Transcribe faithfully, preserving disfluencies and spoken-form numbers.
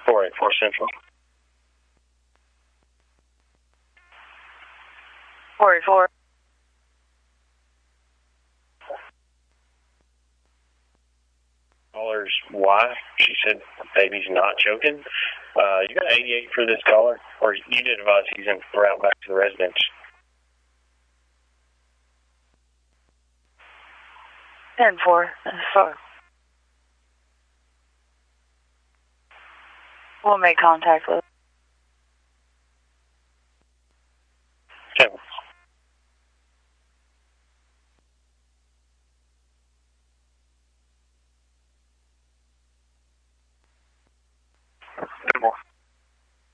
four eight four Central. four eight four. Caller's wife, she said the baby's not choking. Uh, you got eighty-eight for this caller? Or you did advise he's en route back to the residence? ten four. four. We'll make contact with